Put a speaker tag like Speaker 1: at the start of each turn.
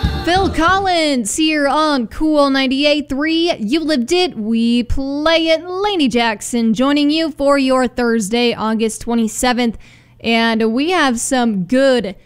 Speaker 1: Phil Collins here on Cool 98.3. You lived it, we play it. Lainey Jackson joining you for your Thursday, August 27th. And we have some good